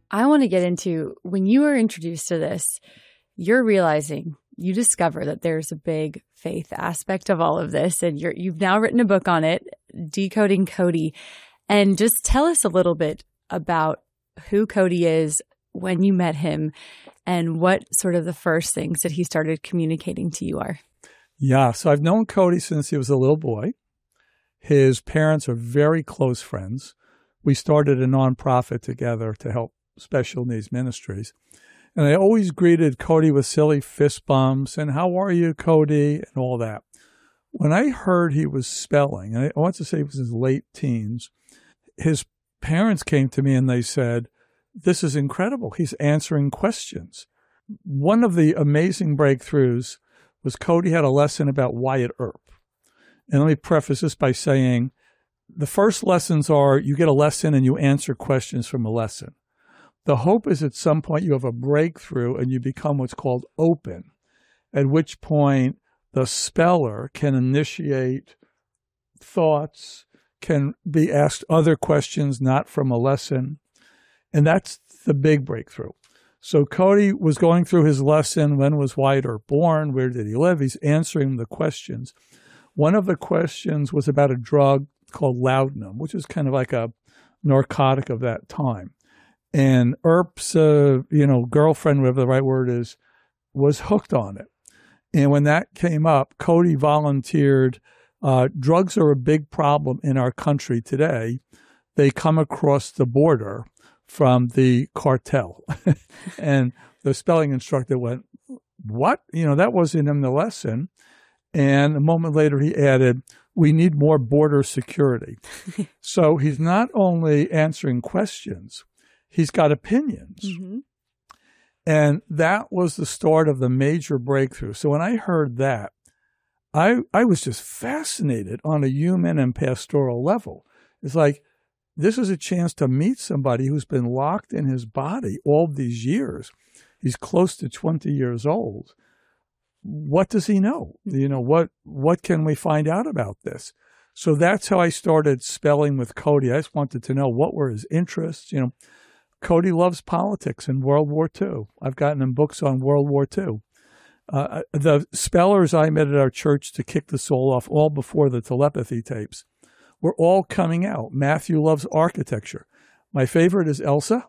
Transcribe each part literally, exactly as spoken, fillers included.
I want to get into when you are introduced to this, you're realizing, you discover that there's a big faith aspect of all of this. And you're, you've now written a book on it, Decoding Cody. And just tell us a little bit about who Cody is, when you met him, and what sort of the first things that he started communicating to you are. Yeah, so I've known Cody since he was a little boy. His parents are very close friends. We started a nonprofit together to help special needs ministries. And I always greeted Cody with silly fist bumps and how are you, Cody, and all that. When I heard he was spelling, and I want to say it was his late teens, his parents came to me and they said, this is incredible. He's answering questions. One of the amazing breakthroughs was Cody had a lesson about Wyatt Earp. And let me preface this by saying the first lessons are you get a lesson and you answer questions from a lesson. The hope is at some point you have a breakthrough and you become what's called open, at which point the speller can initiate thoughts, can be asked other questions not from a lesson. And that's the big breakthrough. So Cody was going through his lesson. When was Wyatt Earp born? Where did he live? He's answering the questions. One of the questions was about a drug called laudanum, which is kind of like a narcotic of that time. And Earp's, uh, you know, girlfriend, whatever the right word is, was hooked on it. And when that came up, Cody volunteered. Uh, drugs are a big problem in our country today. They come across the border from the cartel. And the spelling instructor went, what? You know, that wasn't in the lesson. And a moment later, he added, we need more border security. So he's not only answering questions, he's got opinions. Mm-hmm. And that was the start of the major breakthrough. So when I heard that, I I was just fascinated on a human and pastoral level. It's like, this is a chance to meet somebody who's been locked in his body all these years. He's close to twenty years old. What does he know? You know, what what can we find out about this? So that's how I started spelling with Cody. I just wanted to know what were his interests. You know, Cody loves politics and World War Two. I've gotten him books on World War Two. Uh, the spellers I met at our church to kick the soul off, all before the telepathy tapes, were all coming out. Matthew loves architecture. My favorite is Elsa.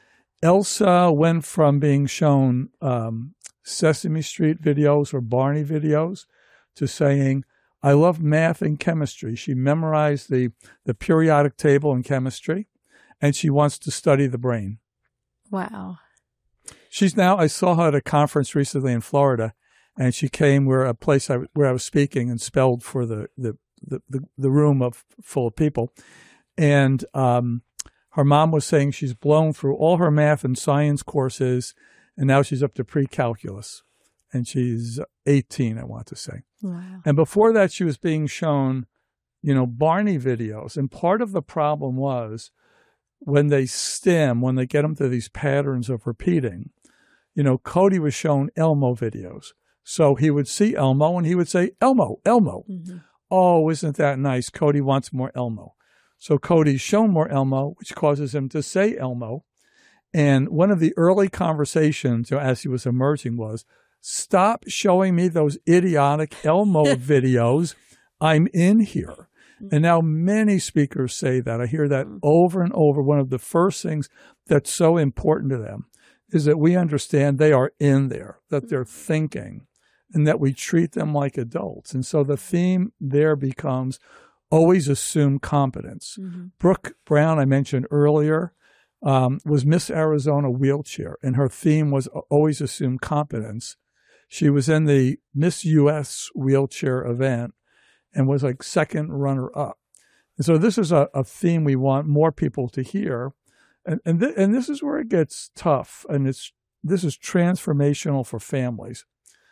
Elsa went from being shown um, Sesame Street videos or Barney videos to saying, I love math and chemistry. She memorized the, the periodic table in chemistry, and she wants to study the brain. Wow. She's now, I saw her at a conference recently in Florida, and she came where a place I, where I was speaking and spelled for the, the, the, the, the room of full of people. And um, her mom was saying she's blown through all her math and science courses, and now she's up to pre-calculus. And she's eighteen, I want to say. Wow. And before that, she was being shown, you know, Barney videos. And part of the problem was when they stim, when they get them to these patterns of repeating, you know, Cody was shown Elmo videos. So he would see Elmo and he would say, Elmo, Elmo. Mm-hmm. Oh, isn't that nice? Cody wants more Elmo. So Cody's shown more Elmo, which causes him to say Elmo. And one of the early conversations, you know, as he was emerging was, stop showing me those idiotic Elmo videos. I'm in here. And now many speakers say that. I hear that over and over. One of the first things that's so important to them is that we understand they are in there, that they're thinking, and that we treat them like adults. And so the theme there becomes always assume competence. Mm-hmm. Brooke Brown, I mentioned earlier, um, was Miss Arizona wheelchair, and her theme was always assume competence. She was in the Miss U S wheelchair event and was like second runner-up. And so this is a, a theme we want more people to hear. And and, th- and this is where it gets tough, and it's this is transformational for families.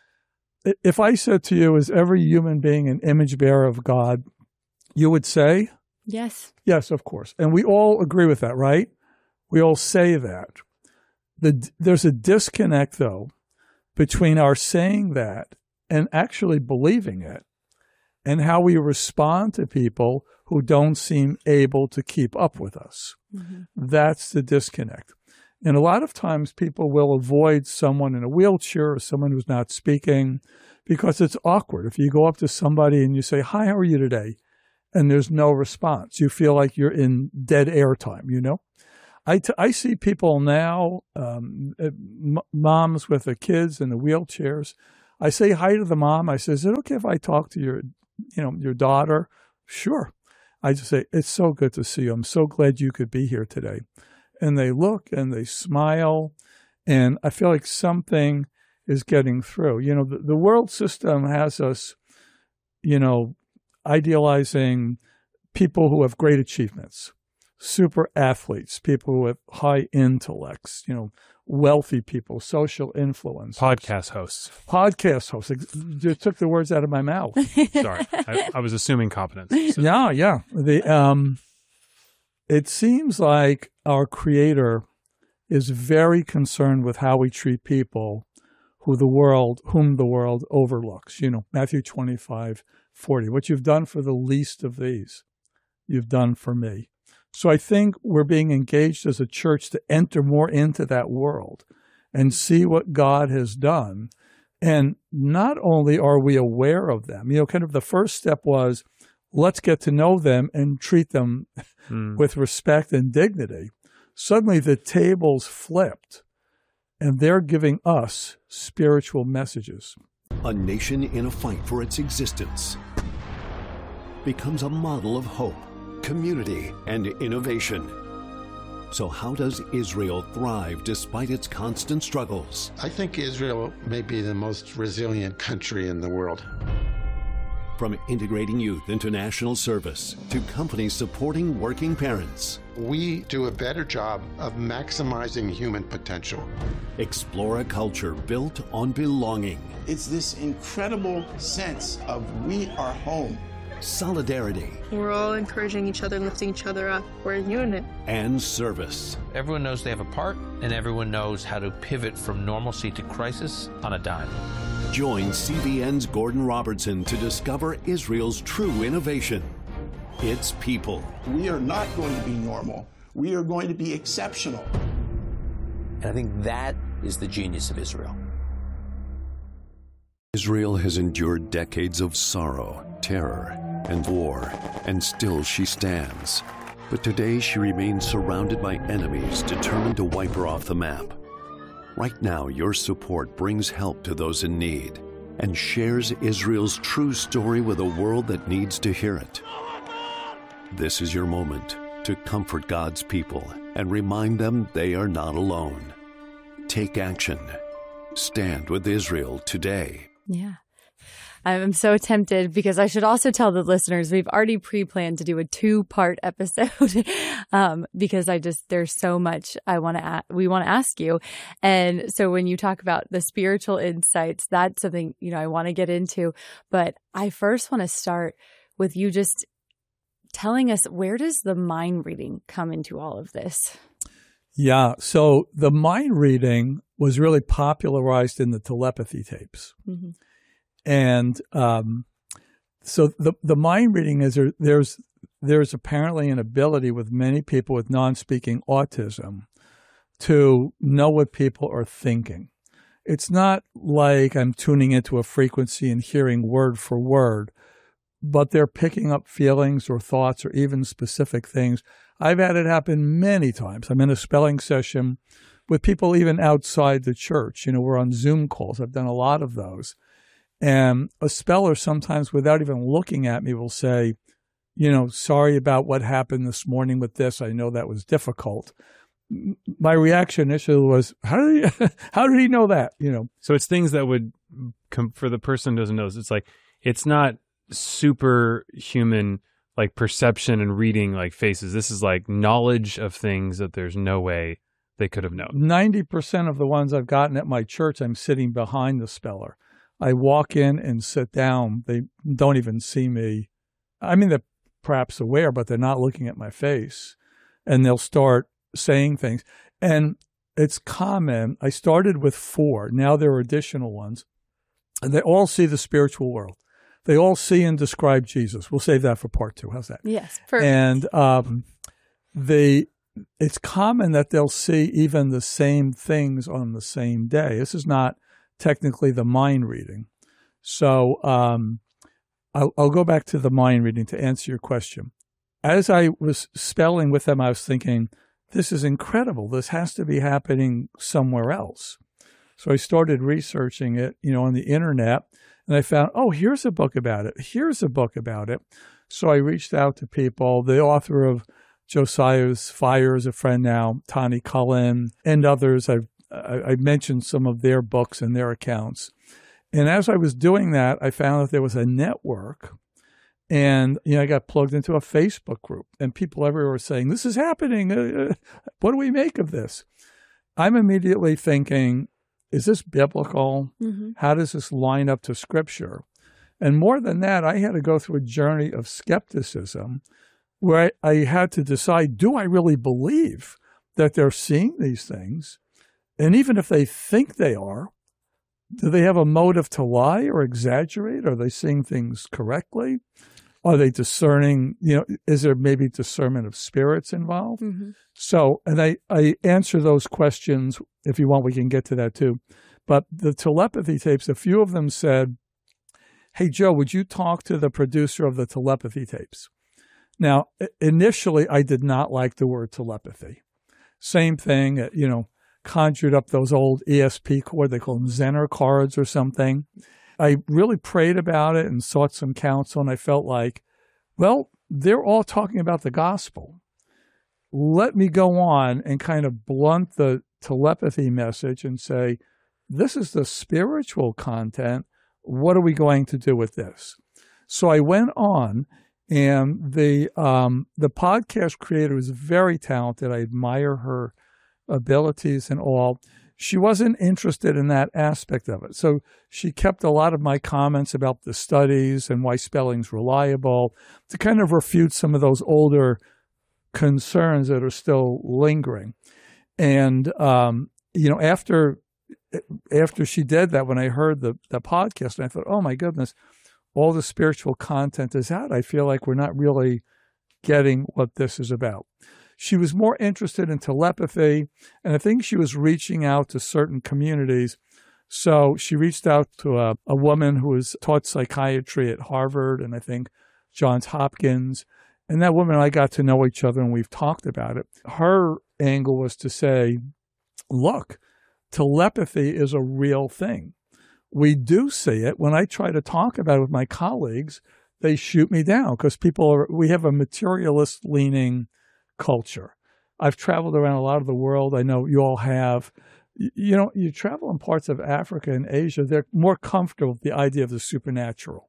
If I said to you, is every human being an image bearer of God, you would say? Yes. Yes, of course. And we all agree with that, right? We all say that. The, there's a disconnect, though, between our saying that and actually believing it, and how we respond to people who don't seem able to keep up with us. Mm-hmm. That's the disconnect. And a lot of times people will avoid someone in a wheelchair or someone who's not speaking because it's awkward. If you go up to somebody and you say, "Hi, how are you today?" and there's no response, you feel like you're in dead air time, you know? I, t- I see people now, um, m- moms with the kids in the wheelchairs. I say hi to the mom. I say, "Is it okay if I talk to your, you know, your daughter?" "Sure." I just say, "It's so good to see you. I'm so glad you could be here today." And they look and they smile, and I feel like something is getting through. You know, the, the world system has us, you know, idealizing people who have great achievements, super athletes, people who have high intellects, you know, wealthy people, social influence. Podcast hosts. Podcast hosts. You took the words out of my mouth. Sorry. I, I was assuming competence. So. Yeah, yeah. The um, it seems like our Creator is very concerned with how we treat people who the world, whom the world overlooks. You know, Matthew twenty-five forty. What you've done for the least of these, you've done for me. So I think we're being engaged as a church to enter more into that world and see what God has done. And not only are we aware of them, you know, kind of the first step was, let's get to know them and treat them mm. with respect and dignity. Suddenly the tables flipped, and they're giving us spiritual messages. A nation in a fight for its existence becomes a model of hope, community, and innovation. So how does Israel thrive despite its constant struggles? I think Israel may be the most resilient country in the world. From integrating youth into national service to companies supporting working parents, we do a better job of maximizing human potential. Explore a culture built on belonging. It's this incredible sense of we are home. Solidarity. We're all encouraging each other, lifting each other up. We're a unit. And service. Everyone knows they have a part, and everyone knows how to pivot from normalcy to crisis on a dime. Join C B N's Gordon Robertson to discover Israel's true innovation. Its people. We are not going to be normal. We are going to be exceptional. And I think that is the genius of Israel. Israel has endured decades of sorrow, terror, and war, and still she stands. But today she remains surrounded by enemies determined to wipe her off the map. Right now, your support brings help to those in need and shares Israel's true story with a world that needs to hear it. This is your moment to comfort God's people and remind them they are not alone. Take action. Stand with Israel today. Yeah. I'm so tempted because I should also tell the listeners we've already pre-planned to do a two-part episode um, because I just there's so much I want to a- we want to ask you, and so when you talk about the spiritual insights, that's something you know I want to get into. But I first want to start with you just telling us, where does the mind reading come into all of this? Yeah, so the mind reading was really popularized in the telepathy tapes. Mm-hmm. And um, so the the mind reading is there, there's there's apparently an ability with many people with non-speaking autism to know what people are thinking. It's not like I'm tuning into a frequency and hearing word for word, but they're picking up feelings or thoughts or even specific things. I've had it happen many times. I'm in a spelling session with people even outside the church. You know, we're on Zoom calls. I've done a lot of those. And a speller sometimes, without even looking at me, will say, you know, sorry about what happened this morning with this. I know that was difficult. My reaction initially was, how did he, how did he know that? You know, so it's things that would come for the person who doesn't know. It's like, it's not superhuman, like perception and reading like faces. This is like knowledge of things that there's no way they could have known. ninety percent of the ones I've gotten at my church, I'm sitting behind the speller. I walk in and sit down. They don't even see me. I mean, they're perhaps aware, but they're not looking at my face. And they'll start saying things. And it's common. I started with four. Now there are additional ones. And they all see the spiritual world. They all see and describe Jesus. We'll save that for part two. How's that? Yes, perfect. And um, they it's common that they'll see even the same things on the same day. This is not technically the mind reading. So um, I'll, I'll go back to the mind reading to answer your question. As I was spelling with them, I was thinking, this is incredible. This has to be happening somewhere else. So I started researching it, you know, on the internet, and I found, oh, here's a book about it. Here's a book about it. So I reached out to people. The author of Josiah's Fire is a friend now, Tani Cullen, and others. I've I, I mentioned some of their books and their accounts. And as I was doing that, I found that there was a network. And, you know, I got plugged into a Facebook group, and people everywhere were saying, this is happening. Uh, what do we make of this? I'm immediately thinking, is this biblical? Mm-hmm. How does this line up to Scripture? And more than that, I had to go through a journey of skepticism where I, I had to decide, do I really believe that they're seeing these things? And even if they think they are, do they have a motive to lie or exaggerate? Are they seeing things correctly? Are they discerning, you know, is there maybe discernment of spirits involved? Mm-hmm. So, and I, I answer those questions. If you want, we can get to that too. But the telepathy tapes, a few of them said, hey, Joe, would you talk to the producer of the telepathy tapes? Now, initially, I did not like the word telepathy. Same thing, you know, conjured up those old E S P cards, they call them Zener cards or something. I really prayed about it and sought some counsel, and I felt like, well, they're all talking about the gospel. Let me go on and kind of blunt the telepathy message and say, this is the spiritual content. What are we going to do with this? So I went on, and the um, the podcast creator is very talented. I admire her abilities and all. She wasn't interested in that aspect of it. So she kept a lot of my comments about the studies and why spelling's reliable to kind of refute some of those older concerns that are still lingering. And, um, you know, after after she did that, when I heard the, the podcast, I thought, oh, my goodness, all the spiritual content is out. I feel like we're not really getting what this is about. She was more interested in telepathy, and I think she was reaching out to certain communities. So she reached out to a, a woman who was taught psychiatry at Harvard and I think Johns Hopkins. And that woman and I got to know each other, and we've talked about it. Her angle was to say, look, telepathy is a real thing. We do see it. When I try to talk about it with my colleagues, they shoot me down because people are, we have a materialist-leaning culture. I've traveled around a lot of the world. I know you all have. You know, you travel in parts of Africa and Asia, they're more comfortable with the idea of the supernatural.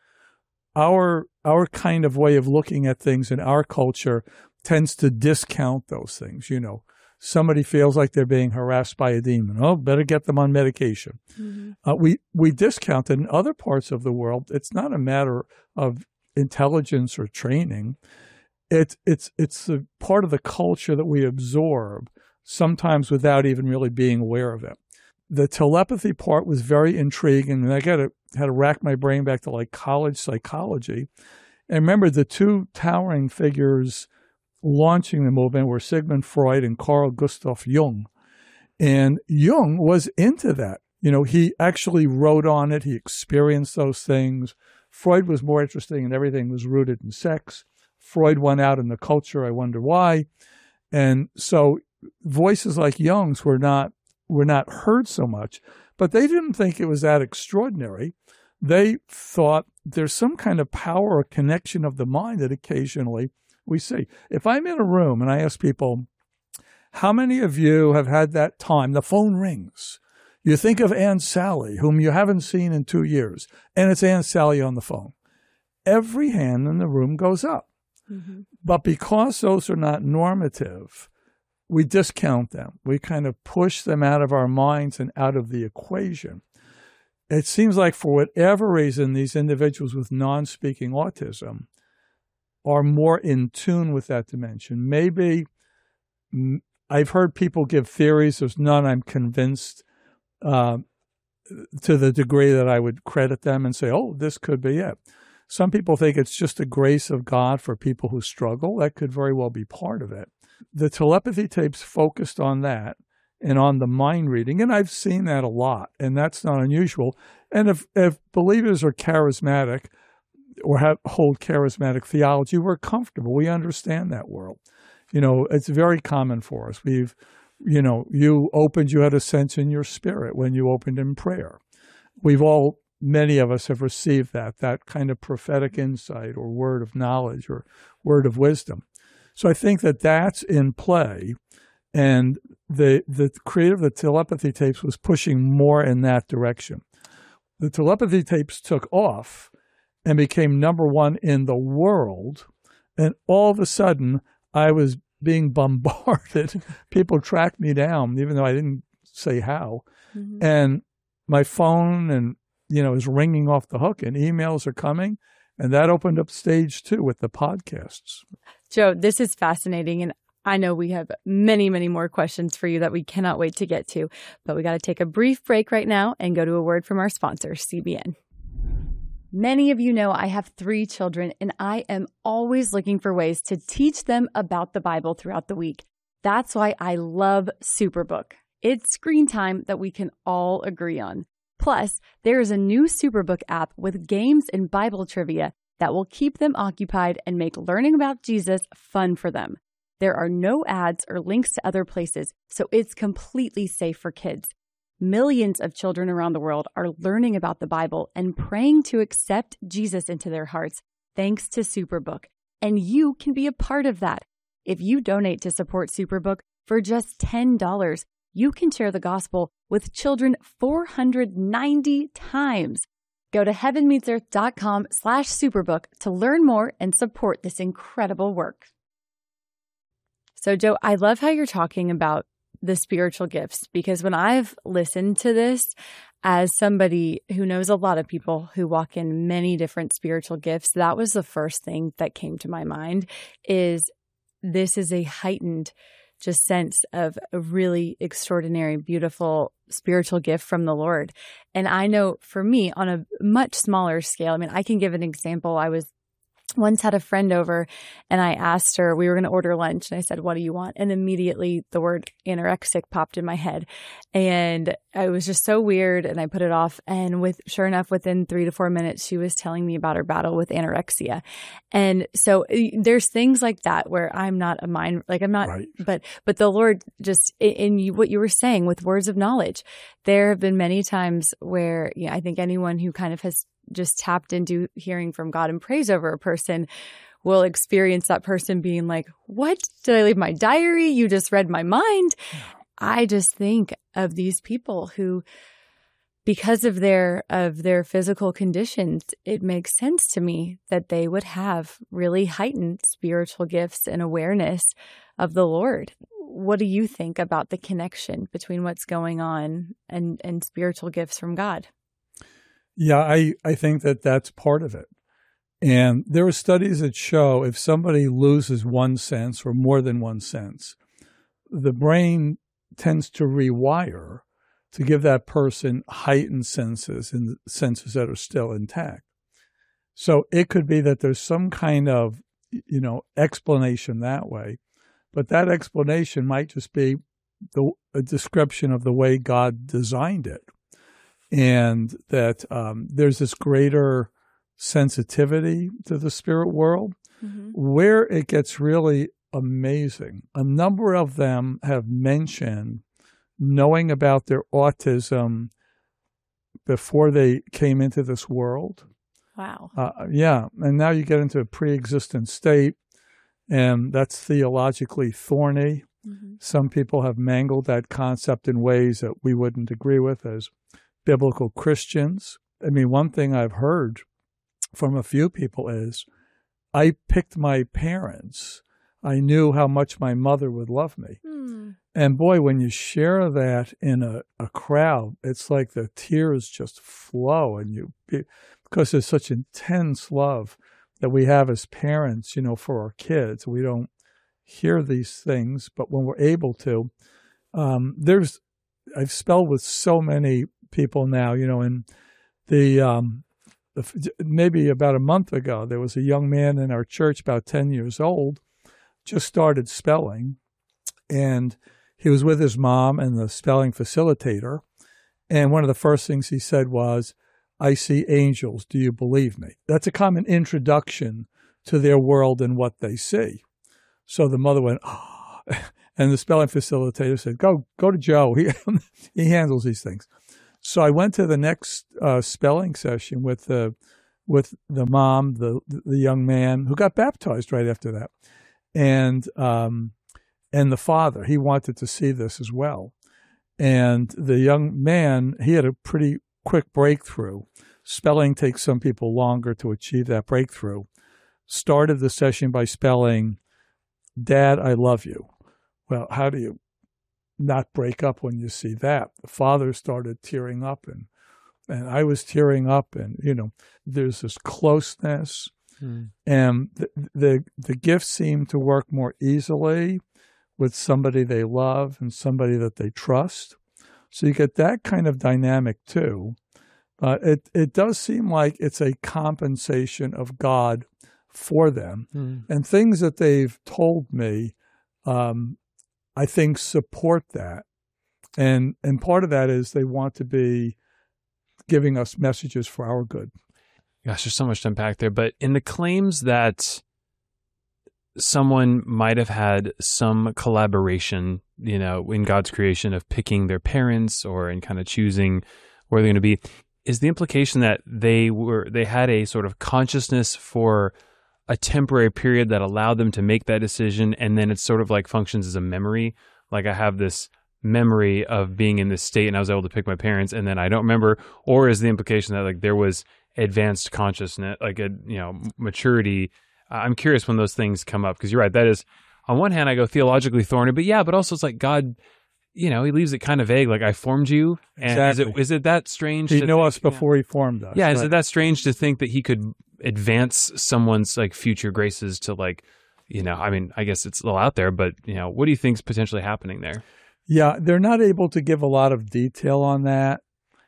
Our our kind of way of looking at things in our culture tends to discount those things. You know, somebody feels like they're being harassed by a demon. Oh, better get them on medication. Mm-hmm. Uh, we, we discount it. In other parts of the world, it's not a matter of intelligence or training. It's it's it's a part of the culture that we absorb, sometimes without even really being aware of it. The telepathy part was very intriguing, and I got to had to rack my brain back to like college psychology. And remember, the two towering figures launching the movement were Sigmund Freud and Carl Gustav Jung. And Jung was into that. You know, he actually wrote on it. He experienced those things. Freud was more interesting, and everything was rooted in sex. Freud went out in the culture. I wonder why. And so voices like Jung's were not were not heard so much, but they didn't think it was that extraordinary. They thought there's some kind of power or connection of the mind that occasionally we see. If I'm in a room and I ask people, how many of you have had that time, the phone rings, you think of Aunt Sally, whom you haven't seen in two years, and it's Aunt Sally on the phone. Every hand in the room goes up. Mm-hmm. But because those are not normative, we discount them. We kind of push them out of our minds and out of the equation. It seems like for whatever reason, these individuals with non-speaking autism are more in tune with that dimension. Maybe I've heard people give theories. There's none I'm convinced uh, to the degree that I would credit them and say, oh, this could be it. Some people think it's just the grace of God for people who struggle. That could very well be part of it. The telepathy tapes focused on that and on the mind reading. And I've seen that a lot, and that's not unusual. And if, if believers are charismatic or have, hold charismatic theology, we're comfortable. We understand that world. You know, it's very common for us. We've, you know, you opened, you had a sense in your spirit when you opened in prayer. We've all, many of us have received that, that kind of prophetic insight or word of knowledge or word of wisdom. So I think that that's in play. And the the creator of the telepathy tapes was pushing more in that direction. The telepathy tapes took off and became number one in the world. And all of a sudden, I was being bombarded. People tracked me down, even though I didn't say how. Mm-hmm. And my phone and, you know, is ringing off the hook, and emails are coming. And that opened up stage two with the podcasts. Joe, this is fascinating. And I know we have many, many more questions for you that we cannot wait to get to. But we got to take a brief break right now and go to a word from our sponsor, C B N. Many of you know I have three children, and I am always looking for ways to teach them about the Bible throughout the week. That's why I love Superbook. It's screen time that we can all agree on. Plus, there is a new Superbook app with games and Bible trivia that will keep them occupied and make learning about Jesus fun for them. There are no ads or links to other places, so it's completely safe for kids. Millions of children around the world are learning about the Bible and praying to accept Jesus into their hearts thanks to Superbook. And you can be a part of that. If you donate to support Superbook for just ten dollars, you can share the gospel with children four hundred ninety times. Go to heavenmeetsearth.com slash superbook to learn more and support this incredible work. So, Joe, I love how you're talking about the spiritual gifts, because when I've listened to this as somebody who knows a lot of people who walk in many different spiritual gifts, that was the first thing that came to my mind is this is a heightened just sense of a really extraordinary, beautiful spiritual gift from the Lord. And I know for me on a much smaller scale, I mean, I can give an example. I was once had a friend over and I asked her, we were going to order lunch, and I said, what do you want? And immediately the word anorexic popped in my head, and it was just so weird. And I put it off. And with, sure enough, within three to four minutes, she was telling me about her battle with anorexia. And so there's things like that where I'm not a mind, like I'm not, right. but, but the Lord just in you, what you were saying with words of knowledge, there have been many times where, you know, I think anyone who kind of has just tapped into hearing from God and praise over a person will experience that person being like, what? Did I leave my diary? You just read my mind. Yeah. I just think of these people who, because of their, of their physical conditions, it makes sense to me that they would have really heightened spiritual gifts and awareness of the Lord. What do you think about the connection between what's going on and, and spiritual gifts from God? Yeah, I, I think that that's part of it. And there are studies that show if somebody loses one sense or more than one sense, the brain tends to rewire to give that person heightened senses and senses that are still intact. So it could be that there's some kind of, you know, explanation that way, but that explanation might just be the a description of the way God designed it. And that um, there's this greater sensitivity to the spirit world, mm-hmm. where it gets really amazing. A number of them have mentioned knowing about their autism before they came into this world. Wow. Uh, yeah. And now you get into a pre-existent state, and that's theologically thorny. Mm-hmm. Some people have mangled that concept in ways that we wouldn't agree with as biblical Christians. I mean, one thing I've heard from a few people is, I picked my parents. I knew how much my mother would love me. Hmm. And boy, when you share that in a, a crowd, it's like the tears just flow, and you, because there's such intense love that we have as parents, you know, for our kids. We don't hear these things, but when we're able to, um, there's, I've spelled with so many people now, you know, and the, um, the, maybe about a month ago, there was a young man in our church, about ten years old, just started spelling. And he was with his mom and the spelling facilitator. And one of the first things he said was, "I see angels. Do you believe me?" That's a common introduction to their world and what they see. So the mother went, "Oh," and the spelling facilitator said, go go to Joe. He, he handles these things. So I went to the next uh, spelling session with the, with the mom, the, the young man who got baptized right after that. And, um, and the father, he wanted to see this as well. And the young man, he had a pretty quick breakthrough. Spelling takes some people longer to achieve that breakthrough. Started the session by spelling, "Dad, I love you." Well, how do you not break up when you see that? The father started tearing up, and and I was tearing up, and, you know, there's this closeness, hmm. and the, the the gift seemed to work more easily with somebody they love and somebody that they trust. So you get that kind of dynamic too. Uh, it, it does seem like it's a compensation of God for them. Mm. And things that they've told me, um, I think support that. And and part of that is they want to be giving us messages for our good. Gosh, there's so much to unpack there. But in the claims that someone might have had some collaboration, you know, in God's creation of picking their parents or in kind of choosing where they're going to be, is the implication that they were they had a sort of consciousness for a temporary period that allowed them to make that decision, and then it sort of like functions as a memory? Like, I have this memory of being in this state and I was able to pick my parents, and then I don't remember? Or is the implication that like there was advanced consciousness, like a, you know, maturity? I'm curious when those things come up, because you're right. That is, on one hand, I go theologically thorny, but yeah, but also it's like God, you know, he leaves it kind of vague. Like, I formed you. And exactly. is it, is it that strange? He to knew think, us before yeah. he formed us. Yeah. Right. Is it that strange to think that he could advance someone's like future graces to like, you know, I mean, I guess it's a little out there, but you know, what do you think's potentially happening there? Yeah. They're not able to give a lot of detail on that.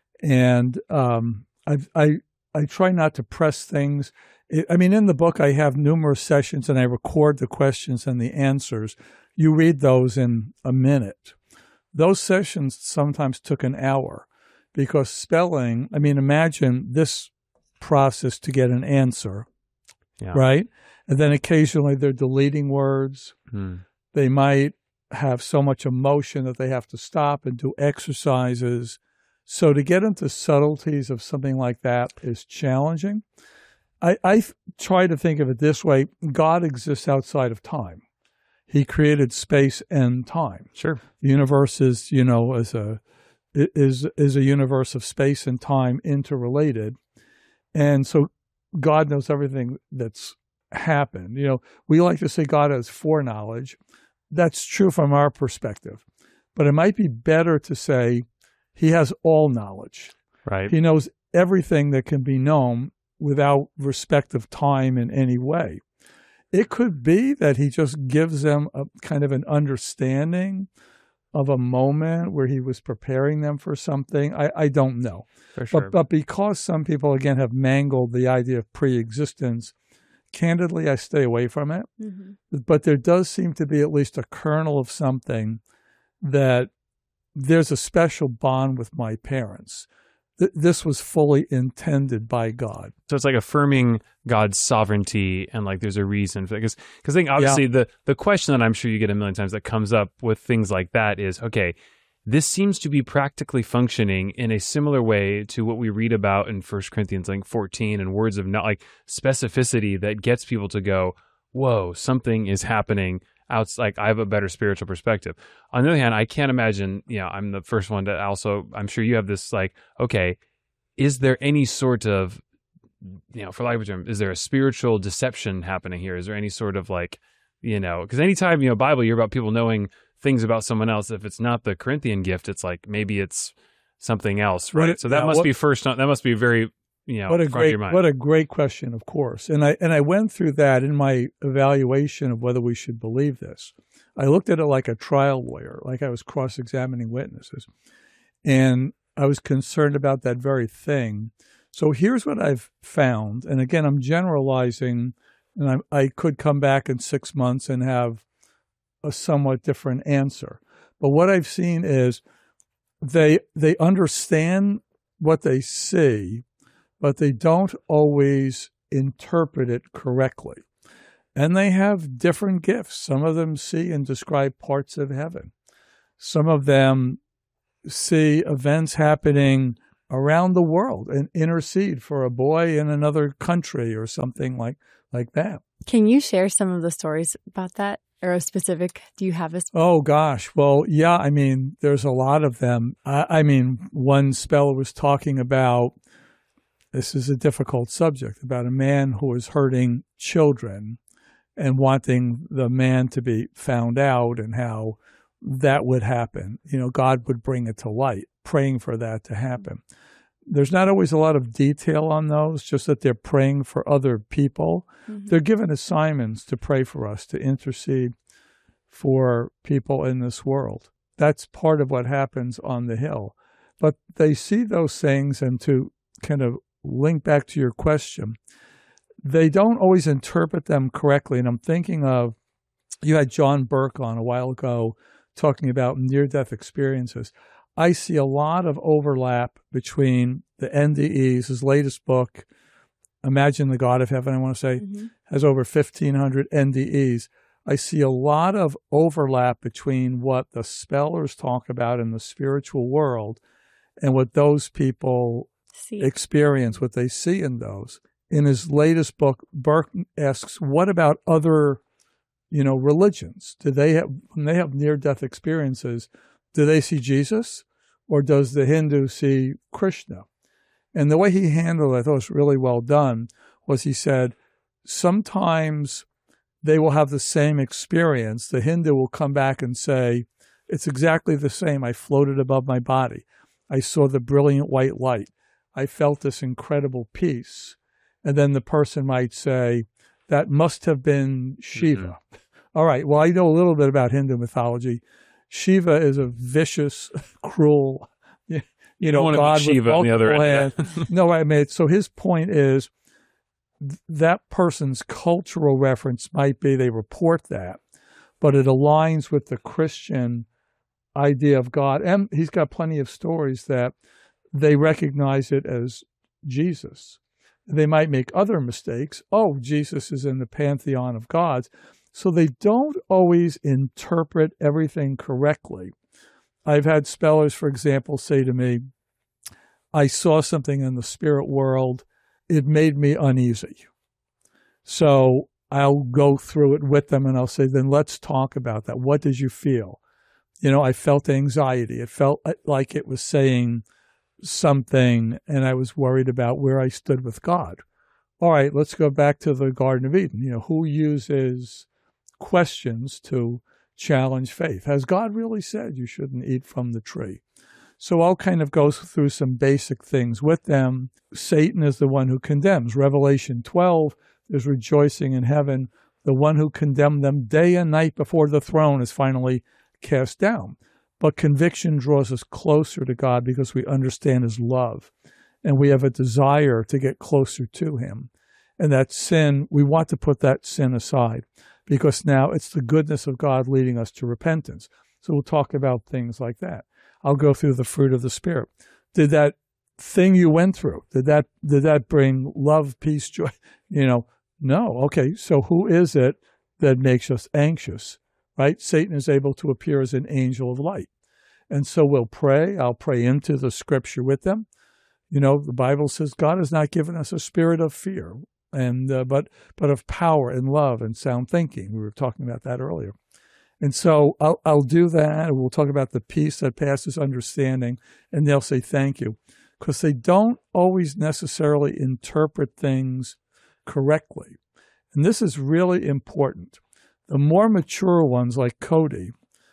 And um, I, I, I try not to press things. I mean, in the book, I have numerous sessions and I record the questions and the answers. You read those in a minute. Those sessions sometimes took an hour because spelling, I mean, imagine this process to get an answer, yeah. right? And then occasionally they're deleting words. Hmm. They might have so much emotion that they have to stop and do exercises. So to get into subtleties of something like that is challenging. I, I try to think of it this way. God exists outside of time. He created space and time. Sure. The universe is, you know, is a is is a universe of space and time interrelated. And so God knows everything that's happened. You know, we like to say God has foreknowledge. That's true from our perspective. But it might be better to say he has all knowledge. Right. He knows everything that can be known without respect of time in any way. It could be that he just gives them a kind of an understanding of a moment where he was preparing them for something. I, I don't know. For sure. But, but because some people, again, have mangled the idea of pre-existence, candidly, I stay away from it. Mm-hmm. But there does seem to be at least a kernel of something that there's a special bond with my parents. This was fully intended by God. So it's like affirming God's sovereignty and like there's a reason for it. Because I think obviously yeah. the, the question that I'm sure you get a million times that comes up with things like that is, okay, this seems to be practically functioning in a similar way to what we read about in First Corinthians like fourteen and words of not like specificity that gets people to go, whoa, something is happening. Outs like I have a better spiritual perspective. On the other hand, I can't imagine, you know, I'm the first one to also, I'm sure you have this like, okay, is there any sort of, you know, for lack of a term, is there a spiritual deception happening here? Is there any sort of like, you know, because anytime, you know, Bible, you're about people knowing things about someone else. If it's not the Corinthian gift, it's like, maybe it's something else, right? What, so that uh, must what, be first, that must be very, you know, what a great, your mind. What a great question, of course. And I and I went through that in my evaluation of whether we should believe this. I looked at it like a trial lawyer, like I was cross-examining witnesses. And I was concerned about that very thing. So here's what I've found. And again, I'm generalizing, and I, I could come back in six months and have a somewhat different answer. But what I've seen is they they understand what they see, but they don't always interpret it correctly. And they have different gifts. Some of them see and describe parts of heaven. Some of them see events happening around the world and intercede for a boy in another country or something like, like that. Can you share some of the stories about that? Or a specific, do you have a specific? Oh, gosh. Well, yeah, I mean, there's a lot of them. I, I mean, one speller was talking about, this is a difficult subject, about a man who was hurting children and wanting the man to be found out and how that would happen. You know, God would bring it to light, praying for that to happen. There's not always a lot of detail on those, just that they're praying for other people. Mm-hmm. They're given assignments to pray for us, to intercede for people in this world. That's part of what happens on the Hill. But they see those things, and to kind of link back to your question, they don't always interpret them correctly. And I'm thinking of, you had John Burke on a while ago talking about near-death experiences. I see a lot of overlap between the N D Es, his latest book, Imagine the God of Heaven, I want to say, mm-hmm. has over fifteen hundred N D Es. I see a lot of overlap between what the spellers talk about in the spiritual world and what those people see. experience, what they see in those. In his latest book, Burke asks, what about other, you know, religions? Do they have, when they have near-death experiences, do they see Jesus, or does the Hindu see Krishna? And the way he handled it, I thought was really well done, was he said, sometimes they will have the same experience. The Hindu will come back and say, it's exactly the same. I floated above my body. I saw the brilliant white light. I felt this incredible peace. And then the person might say, that must have been Shiva. Mm-hmm. All right, well, I know a little bit about Hindu mythology. Shiva is a vicious, cruel, you know, God with Shiva on the other end. No, I mean, so his point is th- that person's cultural reference might be they report that, but it aligns with the Christian idea of God. And he's got plenty of stories that they recognize it as Jesus. They might make other mistakes. Oh, Jesus is in the pantheon of gods. So they don't always interpret everything correctly. I've had spellers, for example, say to me, I saw something in the spirit world. It made me uneasy. So I'll go through it with them and I'll say, then let's talk about that. What did you feel? You know, I felt anxiety. It felt like it was saying something, and I was worried about where I stood with God. All right, let's go back to the Garden of Eden. You know, who uses questions to challenge faith? Has God really said you shouldn't eat from the tree? So I'll kind of go through some basic things with them. Satan is the one who condemns. Revelation twelve, there's rejoicing in heaven. The one who condemned them day and night before the throne is finally cast down. But conviction draws us closer to God because we understand his love, and we have a desire to get closer to him. And that sin, we want to put that sin aside, because now it's the goodness of God leading us to repentance. So we'll talk about things like that. I'll go through the fruit of the Spirit. Did that thing you went through, did that did that bring love, peace, joy? You know, no. Okay, so who is it that makes us anxious, right? Satan is able to appear as an angel of light. And so we'll pray. I'll pray into the scripture with them. You know, the Bible says God has not given us a spirit of fear, and uh, but but of power and love and sound thinking. We were talking about that earlier. And so I'll, I'll do that. We'll talk about the peace that passes understanding, and they'll say thank you, because they don't always necessarily interpret things correctly. And this is really important. The more mature ones, like Cody,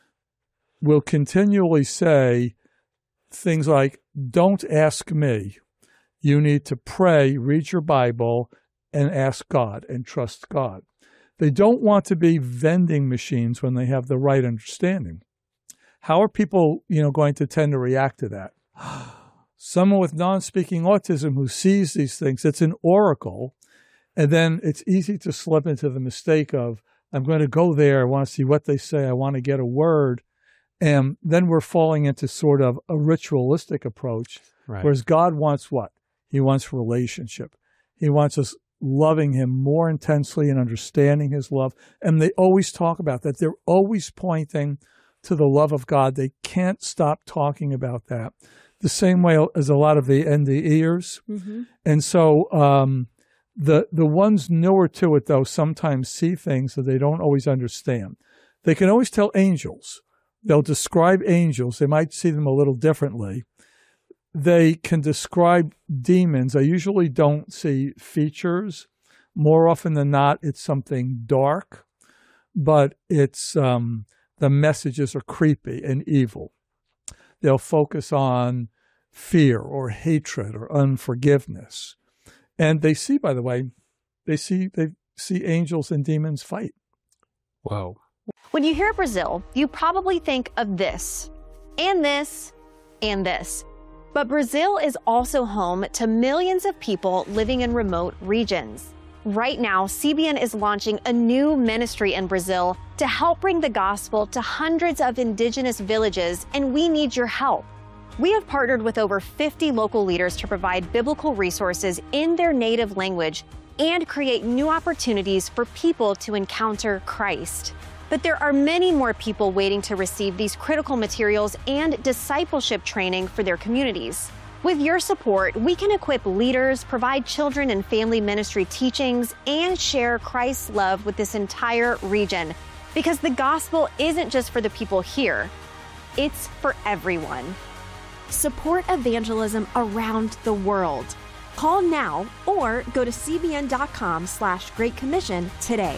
will continually say things like, don't ask me. You need to pray, read your Bible, and ask God and trust God. They don't want to be vending machines when they have the right understanding. How are people, you know, going to tend to react to that? Someone with non-speaking autism who sees these things, it's an oracle, and then it's easy to slip into the mistake of, I'm going to go there. I want to see what they say. I want to get a word. And then we're falling into sort of a ritualistic approach, Right. whereas God wants what? He wants relationship. He wants us loving him more intensely and understanding his love. And they always talk about that. They're always pointing to the love of God. They can't stop talking about that. The same way as a lot of the N D Eers. Mm-hmm. And so um, the the ones newer to it, though, sometimes see things that they don't always understand. They can always tell angels. They'll describe angels. They might see them a little differently. They can describe demons. I usually don't see features. More often than not, it's something dark, but it's um, the messages are creepy and evil. They'll focus on fear or hatred or unforgiveness. And they see, by the way, they see they see angels and demons fight. Whoa. When you hear Brazil, you probably think of this, and this, and this. But Brazil is also home to millions of people living in remote regions. Right now, C B N is launching a new ministry in Brazil to help bring the gospel to hundreds of indigenous villages, and we need your help. We have partnered with over fifty local leaders to provide biblical resources in their native language and create new opportunities for people to encounter Christ. But there are many more people waiting to receive these critical materials and discipleship training for their communities. With your support, we can equip leaders, provide children and family ministry teachings, and share Christ's love with this entire region. Because the gospel isn't just for the people here, it's for everyone. Support evangelism around the world. Call now or go to cbn.com slash Great Commission today.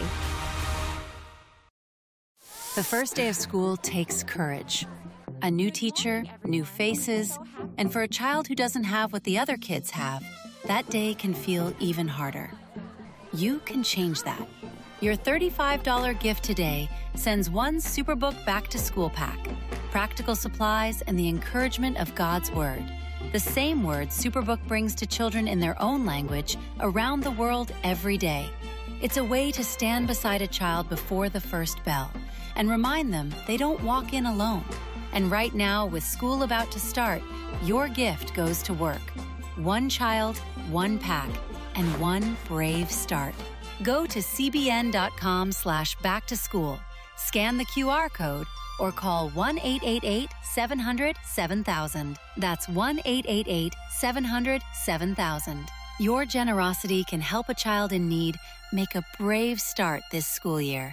The first day of school takes courage. A new teacher, new faces, and for a child who doesn't have what the other kids have, that day can feel even harder. You can change that. Your thirty-five dollars gift today sends one Superbook back to school pack, practical supplies, and the encouragement of God's Word. The same word Superbook brings to children in their own language around the world every day. It's a way to stand beside a child before the first bell and remind them they don't walk in alone. And right now, with school about to start, your gift goes to work. One child, one pack, and one brave start. Go to cbn.com slash back to school, scan the Q R code, or call one eight eight eight, seven hundred, seven thousand. That's one eight eight eight, seven hundred, seven thousand. Your generosity can help a child in need make a brave start this school year.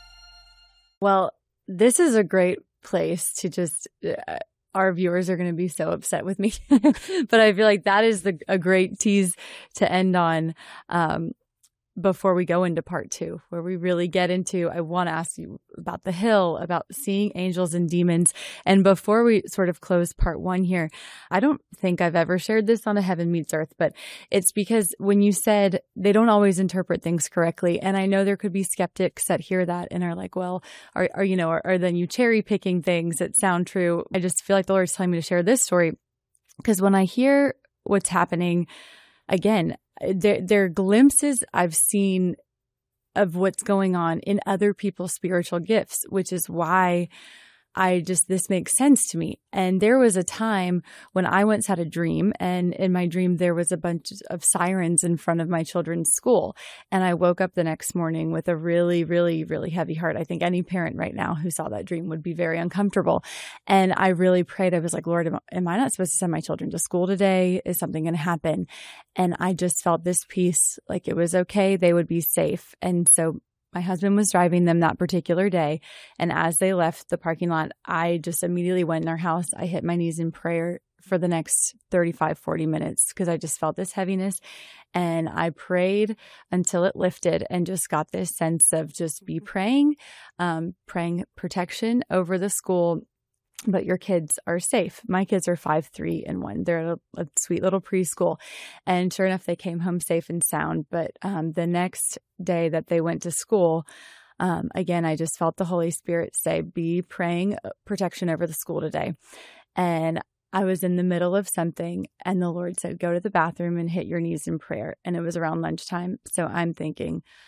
Well, this is a great place to just, uh, our viewers are going to be so upset with me, but I feel like that is the, a great tease to end on. Um, before we go into part two, where we really get into, I want to ask you about the hill, about seeing angels and demons. And before we sort of close part one here, I don't think I've ever shared this on a Heaven Meets Earth, but it's because when you said they don't always interpret things correctly, and I know there could be skeptics that hear that and are like, well, are, are you know, are, are then you cherry picking things that sound true? I just feel like the Lord's telling me to share this story because when I hear what's happening, again, There, there are glimpses I've seen of what's going on in other people's spiritual gifts, which is why I just, this makes sense to me. And there was a time when I once had a dream, and in my dream, there was a bunch of sirens in front of my children's school. And I woke up the next morning with a really, really, really heavy heart. I think any parent right now who saw that dream would be very uncomfortable. And I really prayed. I was like, Lord, am, am I not supposed to send my children to school today? Is something going to happen? And I just felt this peace, like it was okay. They would be safe. And so my husband was driving them that particular day. And as they left the parking lot, I just immediately went in our house. I hit my knees in prayer for the next thirty-five, forty minutes because I just felt this heaviness. And I prayed until it lifted and just got this sense of just be praying, um, praying protection over the school. But your kids are safe. My kids are five, three, and one. They're at a, a sweet little preschool. And sure enough, they came home safe and sound. But um, the next day that they went to school, um, again, I just felt the Holy Spirit say, be praying protection over the school today. And I was in the middle of something, and the Lord said, go to the bathroom and hit your knees in prayer. And it was around lunchtime. So I'm thinking,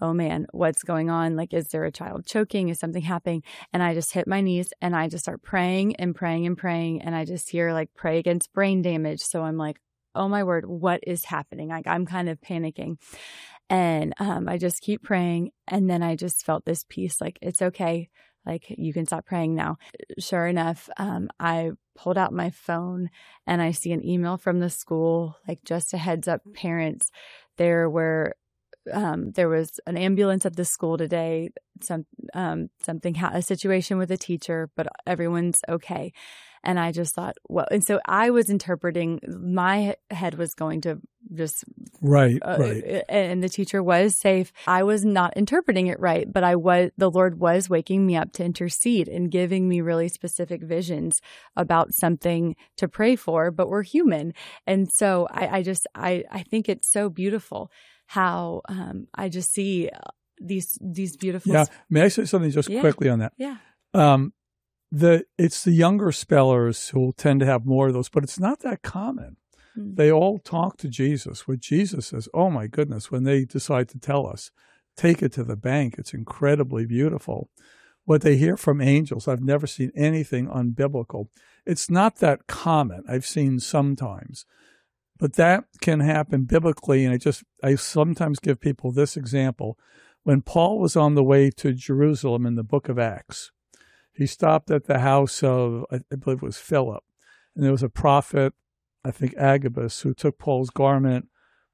oh man, what's going on? Like, is there a child choking? Is something happening? And I just hit my knees and I just start praying and praying and praying. And I just hear like pray against brain damage. So I'm like, oh my word, what is happening? Like I'm kind of panicking. And um, I just keep praying. And then I just felt this peace, like, it's okay. Like, you can stop praying now. Sure enough, um, I pulled out my phone and I see an email from the school, like, just a heads up, parents. There were, um, there was an ambulance at the school today, some, um, something, ha- a situation with a teacher, but everyone's okay. And I just thought, well, and so I was interpreting, my head was going to just, right, uh, right. And the teacher was safe. I was not interpreting it right, but I was, the Lord was waking me up to intercede and giving me really specific visions about something to pray for, but we're human. And so I, I just, I, I think it's so beautiful how um, I just see these, these beautiful. Yeah. May I say something just yeah. quickly on that? Yeah. Um, The it's the younger spellers who tend to have more of those, but it's not that common. Mm-hmm. They all talk to Jesus. What Jesus says, oh my goodness, when they decide to tell us, take it to the bank. It's incredibly beautiful. What they hear from angels, I've never seen anything unbiblical. It's not that common. I've seen sometimes, but that can happen biblically. And I just I sometimes give people this example. When Paul was on the way to Jerusalem in the book of Acts, he stopped at the house of, I believe it was Philip, and there was a prophet, I think Agabus, who took Paul's garment,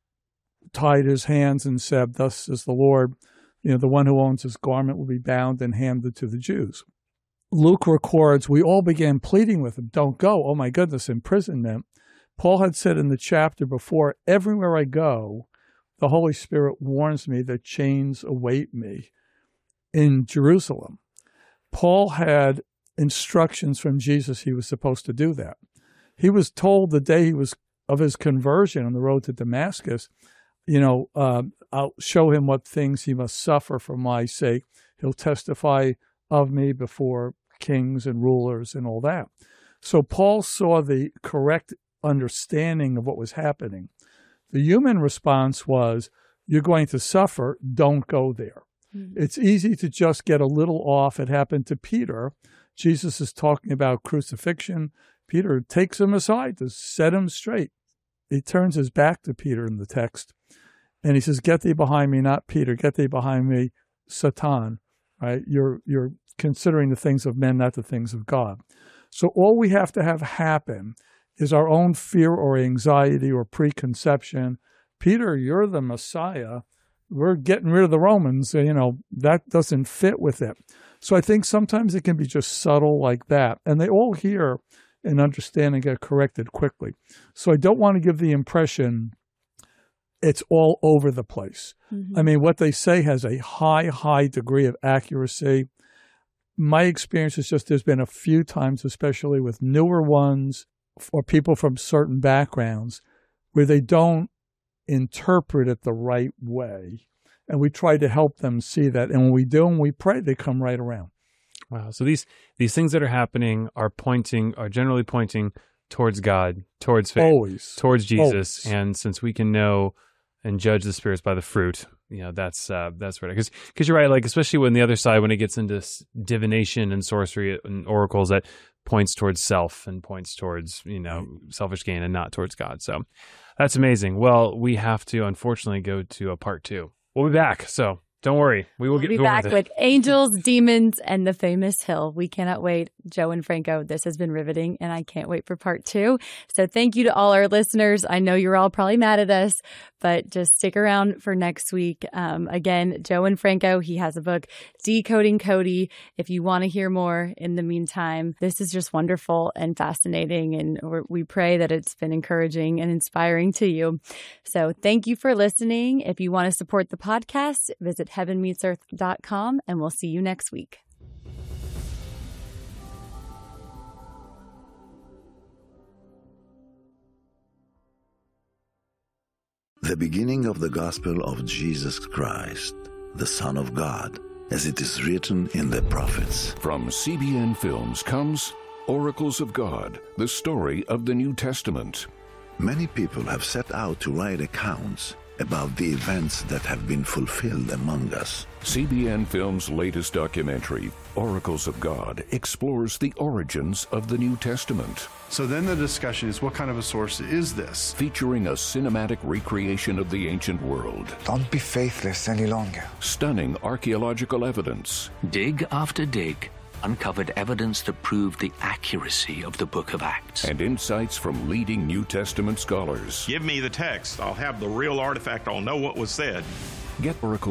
tied his hands, and said, thus says the Lord, you know, the one who owns his garment will be bound and handed to the Jews. Luke records, we all began pleading with him, don't go, oh my goodness, imprisonment. Paul had said in the chapter before, everywhere I go, the Holy Spirit warns me that chains await me in Jerusalem. Paul had instructions from Jesus he was supposed to do that. He was told the day he was of his conversion on the road to Damascus, you know, uh, I'll show him what things he must suffer for my sake. He'll testify of me before kings and rulers and all that. So Paul saw the correct understanding of what was happening. The human response was, you're going to suffer, don't go there. It's easy to just get a little off. It happened to Peter. Jesus is talking about crucifixion. Peter takes him aside to set him straight. He turns his back to Peter in the text, and he says, get thee behind me, not Peter. Get thee behind me, Satan. Right? You're, you're considering the things of men, not the things of God. So all we have to have happen is our own fear or anxiety or preconception. Peter, you're the Messiah. We're getting rid of the Romans, you know, that doesn't fit with it. So I think sometimes it can be just subtle like that. And they all hear and understand and get corrected quickly. So I don't want to give the impression it's all over the place. Mm-hmm. I mean, what they say has a high, high degree of accuracy. My experience is just there's been a few times, especially with newer ones or people from certain backgrounds, where they don't interpret it the right way. And we try to help them see that. And when we do and we pray, they come right around. Wow. So these these things that are happening are pointing, are generally pointing towards God, towards faith, Always. towards Jesus. Always. And since we can know and judge the spirits by the fruit, you know, that's uh, that's right. Because because you're right, like, especially when the other side, when it gets into divination and sorcery and oracles, that points towards self and points towards, you know, selfish gain and not towards God. So that's amazing. Well, we have to, unfortunately, go to a part two. We'll be back. So don't worry. We will we'll get be going back with, with angels, demons, and the famous hill. We cannot wait. Joe and Franco, this has been riveting, and I can't wait for part two. So thank you to all our listeners. I know you're all probably mad at us, but just stick around for next week. Um, again, Joe and Franco, he has a book, Decoding Cody. If you want to hear more in the meantime, this is just wonderful and fascinating, and we're, we pray that it's been encouraging and inspiring to you. So thank you for listening. If you want to support the podcast, visit heaven meets earth dot com, and we'll see you next week. The beginning of the gospel of Jesus Christ, the Son of God, as it is written in the prophets. From C B N Films comes Oracles of God, the story of the New Testament. Many people have set out to write accounts, about the events that have been fulfilled among us. C B N Films' latest documentary, Oracles of God, explores the origins of the New Testament. So then the discussion is, what kind of a source is this? Featuring a cinematic recreation of the ancient world. Don't be faithless any longer. Stunning archaeological evidence. Dig after dig uncovered evidence that proved the accuracy of the Book of Acts. And insights from leading New Testament scholars. Give me the text. I'll have the real artifact. I'll know what was said. Get Oracle